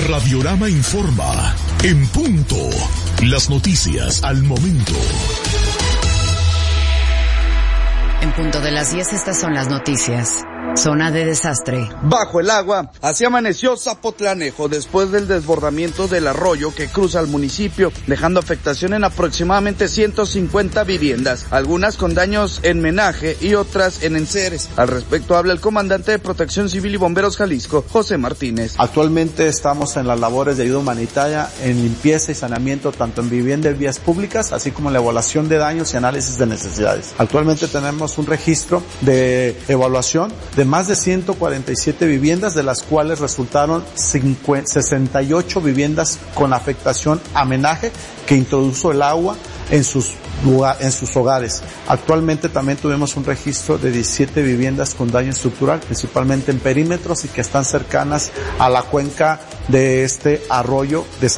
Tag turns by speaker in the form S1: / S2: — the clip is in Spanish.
S1: Radiorama informa. En punto. Las noticias al momento.
S2: En punto de las 10, estas son las noticias. Zona de desastre.
S3: Bajo el agua, así amaneció Zapotlanejo después del desbordamiento del arroyo que cruza el municipio, dejando afectación en aproximadamente 150 viviendas, algunas con daños en menaje y otras en enseres. Al respecto habla el comandante de Protección Civil y Bomberos Jalisco, José Martínez.
S4: Actualmente estamos en las labores de ayuda humanitaria, en limpieza y saneamiento tanto en vivienda y vías públicas, así como en la evaluación de daños y análisis de necesidades. Actualmente tenemos un registro de evaluación de más de 147 viviendas, de las cuales resultaron 68 viviendas con afectación a menaje que introdujo el agua en sus hogares. Actualmente también tuvimos un registro de 17 viviendas con daño estructural, principalmente en perímetros y que están cercanas a la cuenca de este arroyo de